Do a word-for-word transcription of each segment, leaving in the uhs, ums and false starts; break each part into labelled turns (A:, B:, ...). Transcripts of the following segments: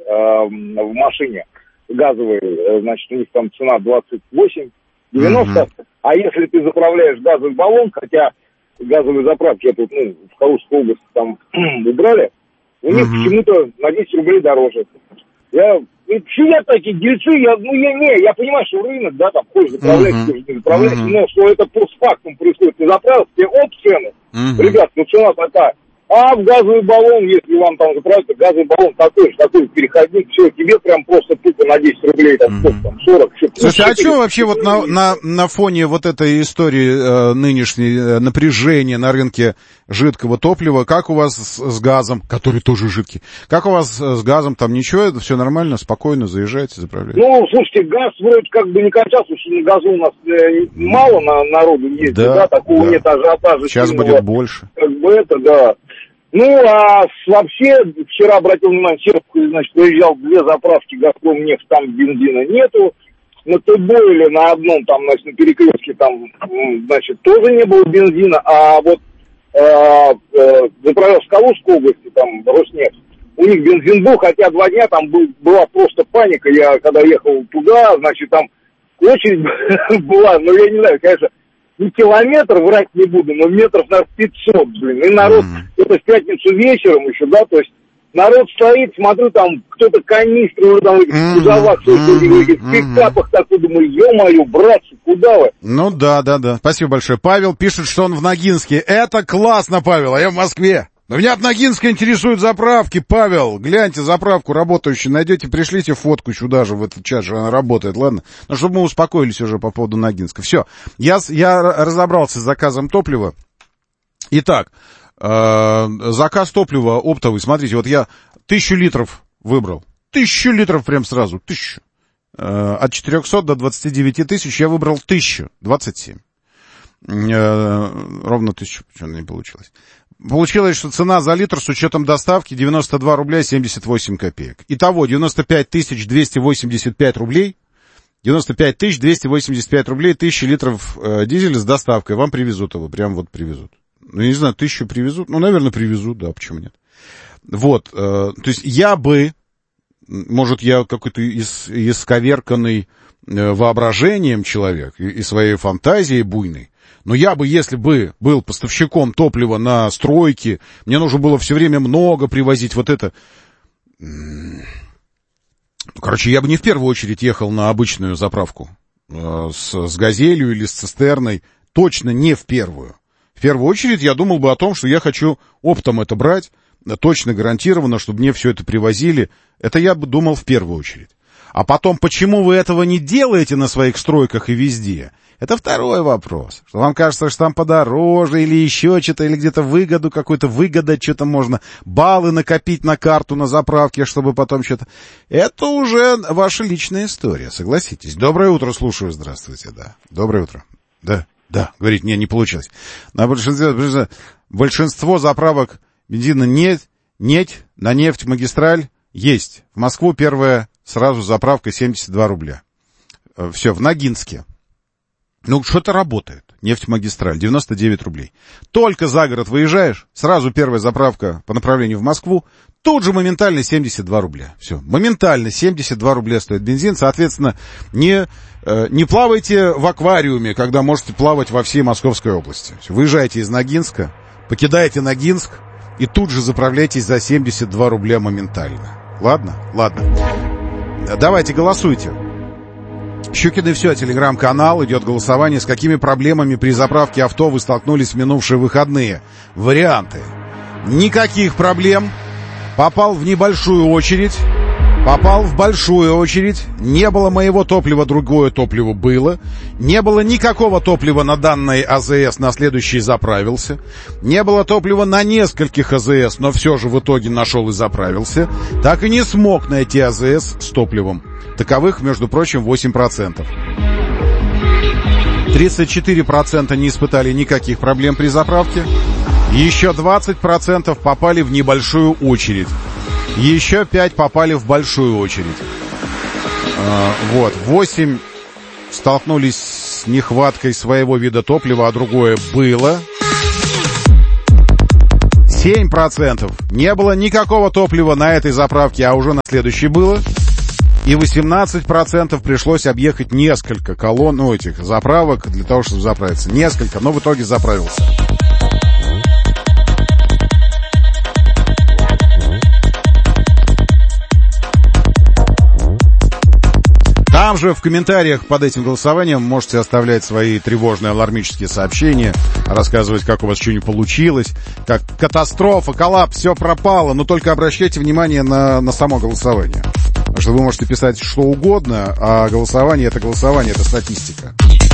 A: в машине газовой, значит, у них там цена двадцать восемь девяносто, mm-hmm. а если ты заправляешь газовый баллон, хотя газовые заправки это, ну, в Калужской области там убрали, у них mm-hmm. почему-то на десять рублей дороже. Я, сидят такие дельцы, я, ну я не, я понимаю, что рынок, да, там, хочешь заправлять, mm-hmm. хочешь не заправлять, mm-hmm. но что это постфактум происходит, ты заправил, тебе оп, цены. Mm-hmm. Ребят, ну цена такая. А в газовый баллон, если вам там заправить, газовый баллон такой же, такой переходник, все, тебе прям просто тупо на десять рублей, там, mm-hmm. там сорок. Все.
B: Слушай, а что вообще вот на, на, на фоне вот этой истории э, нынешней э, напряжения на рынке жидкого топлива, как у вас с, с газом, который тоже жидкий, как у вас с газом, там ничего, это все нормально, спокойно заезжаете, заправляете?
A: Ну, слушайте, газ вроде как бы не кончался, потому что на газу у нас э, мало на, народу ездит, да, да, такого да. нет ажиотажа.
B: Сейчас сильного, будет больше.
A: Как бы это, да. Ну, а вообще, вчера обратил внимание, Серпухов, значит, выезжал две заправки «Газпром нефть», там бензина нету. На Т-Бойле на одном, там, значит, на перекрестке, там, значит, тоже не было бензина. А вот э, э, заправлял в Калужской области, там, Роснефть, у них бензин был, хотя два дня там был, была просто паника. Я, когда ехал туда, значит, там очередь была, но я не знаю, конечно, не километр, врать не буду, но метров на пятьсот, блин. И народ, mm-hmm. это в пятницу вечером еще, да, то есть народ стоит, смотрю, там кто-то канистры, там, в этих кузовах, в этих пикапах, такой, думаю, ё-моё, братцы, куда вы?
B: Ну да, да, да. Спасибо большое. Павел пишет, что он в Ногинске. Это классно, Павел, а я в Москве. Но меня от Ногинска интересуют заправки, Павел. Гляньте заправку работающую, найдете, пришлите фотку сюда же, в этот чат же она работает, ладно? Ну, чтобы мы успокоились уже по поводу Ногинска. Все, я, я разобрался с заказом топлива. Итак, э, заказ топлива оптовый, смотрите, вот я тысячу литров выбрал. Тысячу литров прям сразу, тысячу. Э, от четырехсот до двадцати девяти тысяч я выбрал тысячу, двадцать семь. Э, ровно тысячу, почему не получилось. Получилось, что цена за литр с учетом доставки девяносто два рубля семьдесят восемь копеек. Итого девяносто пять тысяч двести восемьдесят пять рублей. девяносто пять тысяч двести восемьдесят пять рублей, тысяча литров э, дизеля с доставкой. Вам привезут его, прям вот привезут. Ну, я не знаю, тысячу привезут. Ну, наверное, привезут, да, почему нет. Вот, э, то есть я бы, может, я какой-то ис, исковерканный э, воображением человек и, и своей фантазией буйной, но я бы, если бы был поставщиком топлива на стройке, мне нужно было все время много привозить вот это. Короче, я бы не в первую очередь ехал на обычную заправку э, с, с газелью или с цистерной. Точно не в первую. В первую очередь я думал бы о том, что я хочу оптом это брать, точно гарантированно, чтобы мне все это привозили. Это я бы думал в первую очередь. А потом, почему вы этого не делаете на своих стройках и везде? Это второй вопрос. Что вам кажется, что там подороже или еще что-то, или где-то выгоду, какую-то выгоду, что-то можно, баллы накопить на карту на заправке, чтобы потом что-то... Это уже ваша личная история, согласитесь. Доброе утро, слушаю, здравствуйте, да. Доброе утро. Да, да, говорит, не, не получилось. На большинстве, большинство заправок бензина нет, нет, на нефть, магистраль есть. В Москву первая сразу заправка семьдесят два рубля. Все, в Ногинске. Ну, что-то работает. Нефть-магистраль, девяносто девять рублей. Только за город выезжаешь, сразу первая заправка по направлению в Москву, тут же моментально семьдесят два рубля. Все, моментально семьдесят два рубля стоит бензин. Соответственно, не, э, не плавайте в аквариуме, когда можете плавать во всей Московской области. Все, выезжаете из Ногинска, покидаете Ногинск и тут же заправляйтесь за семьдесят два рубля моментально. Ладно? Ладно. Давайте, голосуйте. Щукин и все, телеграм-канал, идет голосование. С какими проблемами при заправке авто вы столкнулись в минувшие выходные? Варианты. Никаких проблем. Попал в небольшую очередь. Попал в большую очередь. Не было моего топлива, другое топливо было. Не было никакого топлива на данной АЗС, на следующий заправился. Не было топлива на нескольких АЗС, но все же в итоге нашел и заправился. Так и не смог найти АЗС с топливом. Таковых, между прочим, восемь процентов. тридцать четыре процента не испытали никаких проблем при заправке. Еще двадцать процентов попали в небольшую очередь. Еще пять попали в большую очередь. А, вот, восемь столкнулись с нехваткой своего вида топлива, а другое было. семь процентов не было никакого топлива на этой заправке, а уже на следующей было. И восемнадцать процентов пришлось объехать несколько колонн, ну, этих заправок для того, чтобы заправиться. Несколько, но в итоге заправился. Там же в комментариях под этим голосованием можете оставлять свои тревожные алармические сообщения, рассказывать, как у вас что-нибудь получилось, как катастрофа, коллапс, все пропало, но только обращайте внимание на, на само голосование. Потому что вы можете писать что угодно, а голосование — это голосование, это статистика.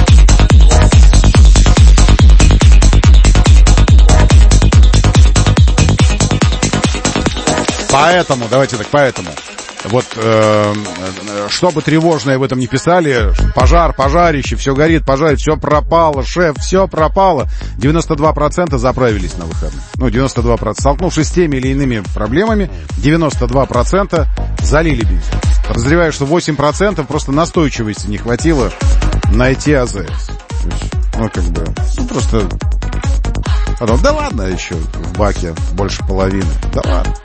B: Поэтому, давайте так, поэтому... Вот, э, что бы тревожное в этом не писали, пожар, пожарище, все горит, пожарит, все пропало, шеф, все пропало. девяносто два процента заправились на выходных. Ну, девяносто два процента. Столкнувшись с теми или иными проблемами, девяносто два процента залили бензин. Подозреваю, что восемь процентов просто настойчивости не хватило найти АЗС. Ну, как бы, ну, просто... Потом, да ладно, еще в баке больше половины. Да ладно.